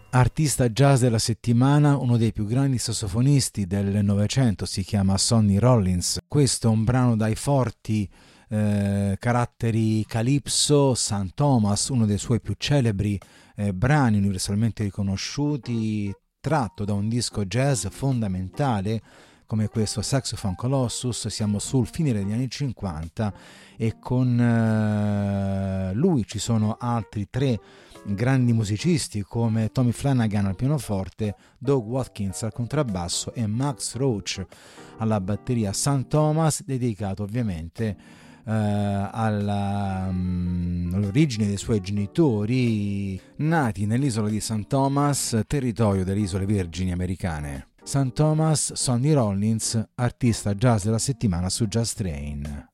Artista jazz della settimana, uno dei più grandi sassofonisti del Novecento, si chiama Sonny Rollins. Questo è un brano dai forti caratteri calypso, St. Thomas, uno dei suoi più celebri brani universalmente riconosciuti, tratto da un disco jazz fondamentale come questo Saxophone Colossus. Siamo sul finire degli anni 50 e con lui ci sono altri tre grandi musicisti come Tommy Flanagan al pianoforte, Doug Watkins al contrabbasso e Max Roach alla batteria. St. Thomas dedicato ovviamente all'origine dei suoi genitori, nati nell'isola di St. Thomas, territorio delle isole Vergini americane. St. Thomas, Sonny Rollins, artista jazz della settimana su Jazz Train.